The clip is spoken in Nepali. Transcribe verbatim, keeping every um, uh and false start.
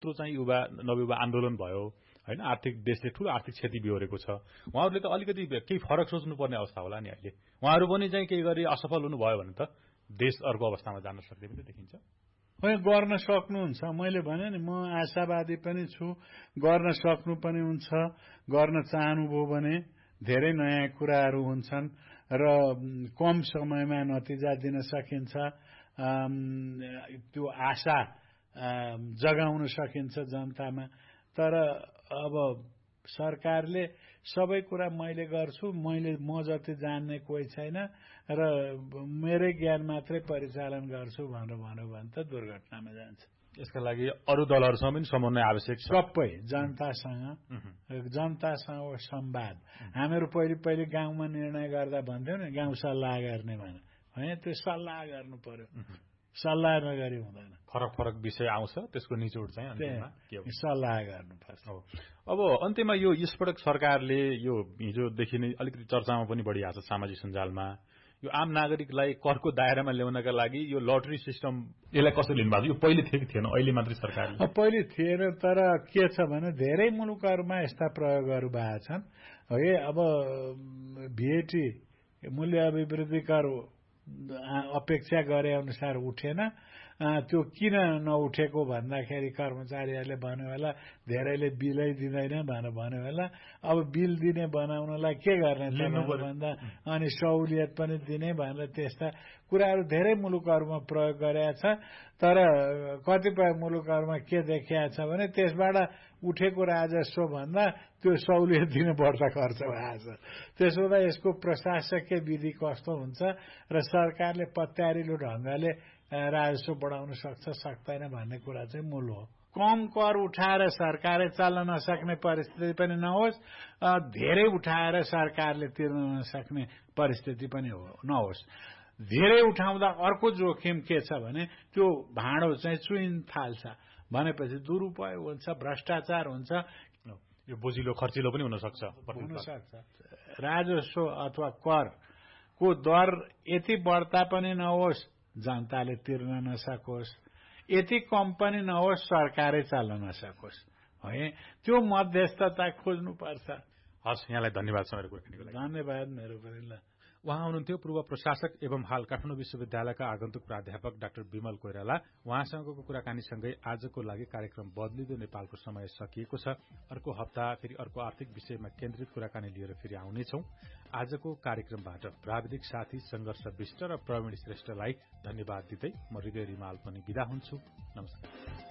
त्यत्रो चाहिँ युवा नवयुवा आन्दोलन भयो हैन आर्थिक देशले ठूलो आर्थिक क्षति बिहोरेको छ उहाँहरूले त अलिकति केही फरक सोच्नुपर्ने अवस्था होला नि अहिले उहाँहरू पनि चाहिँ केही गरी असफल हुनुभयो भने त देश अर्को अवस्थामा जान सक्ने पनि देखिन्छ होइन गर्न सक्नुहुन्छ मैले भने नि म आशावादी पनि छु गर्न सक्नु पनि हुन्छ गर्न चाहनुभयो भने धेरै नयाँ कुराहरू हुन्छन् र कम समयमा नतिजा दिन सकिन्छ त्यो आशा जगाउन सकिन्छ जनतामा तर अब सरकारले सबै कुरा मैले गर्छु मैले म जति जान्ने कोही छैन र मेरै ज्ञान मात्रै परिचालन गर्छु भनेर भन्यो भने त दुर्घटनामा जान्छ यसका लागि अरू दलहरूसँग पनि समन्वय आवश्यक छ सबै जनतासँग जनतासँग संवाद हामीहरू पहिले पहिले गाउँमा निर्णय गर्दा भन्थ्यौ नि गाउँ सल्लाह गर्ने भने होइन त्यो सल्लाह गर्नु पर्यो सल्लाह नगरी हुँदैन फरक फरक विषय आउँछ त्यसको निचोड चाहिँ अन्त्यमा के हो सल्लाह गर्नुपर्छ अब अन्त्यमा यो यसपटक सरकारले यो हिजोदेखि नै अलिकति चर्चामा पनि बढिरहेको छ सामाजिक सञ्जालमा यो आम नागरिकलाई करको दायरामा ल्याउनका लागि यो लटरी सिस्टम यसलाई कसरी लिनुभएको यो पहिले थियो कि थिएन अहिले मात्रै सरकारले पहिले थिएन तर के छ भने धेरै मुलुकहरूमा यस्ता प्रयोगहरू भएका छन् है अब भीएटी मूल्य अभिवृद्धि कर अपेक्षा गरे अनुसार उठेन त्यो किन नउठेको भन्दाखेरि कर्मचारीहरूले भन्यो होला धेरैले बिलै दिँदैन भनेर भन्यो होला अब बिल दिने बनाउनलाई के गर्ने भन्दा अनि सहुलियत पनि दिने भनेर त्यस्ता कुराहरू धेरै मुलुकहरूमा प्रयोग गरेका छ तर कतिपय मुलुकहरूमा के देखिया छ भने त्यसबाट उठेको राजस्व भन्दा त्यो सहुलियत दिने बढ्ता खर्च भएको छ त्यसो हुँदा यसको प्रशासकीय विधि कस्तो हुन्छ र सरकारले पत्यारिलो ढंगले राजस्व बढाउन सक्छ सक्दैन भन्ने कुरा चाहिँ मूल हो कम कर उठाएर सरकारले चल्न नसक्ने परिस्थिति पनि नहोस् धेरै उठाएर सरकारले तिर्न नसक्ने परिस्थिति पनि नहोस् धेरै उठाउँदा अर्को जोखिम के छ भने त्यो भाँडो चाहिँ चुइन थाल्छ भनेपछि दुरुपयोग हुन्छ भ्रष्टाचार हुन्छ यो बोझिलो खर्चिलो पनि हुन सक्छ हुन सक्छ राजस्व अथवा करको दर यति बढ्ता पनि नहोस् जनताले तिर्न नसकोस् यति कम पनि नहोस् सरकारै चल्न नसकोस् है त्यो मध्यस्थता खोज्नुपर्छ हस् यहाँलाई धन्यवाद समय कुराकानीको लागि धन्यवाद मेरो पनि ल उहाँ हुनुहुन्थ्यो पूर्व प्रशासक एवं हाल काठमाडौँ विश्वविद्यालयका आगन्तुक प्राध्यापक डाक्टर विमल कोइराला उहाँसँगको कुराकानीसँगै आजको लागि कार्यक्रम बदलिँदो नेपालको समय सकिएको छ अर्को हप्ता फेरि अर्को आर्थिक विषयमा केन्द्रित कुराकानी लिएर फेरि आउनेछौं आजको कार्यक्रमबाट प्राविधिक साथी संघर्ष विष्ट र प्रवीण श्रेष्ठलाई धन्यवाद दिँदै म हृदय रिमाल पनि बिदा हुन्छु नमस्कार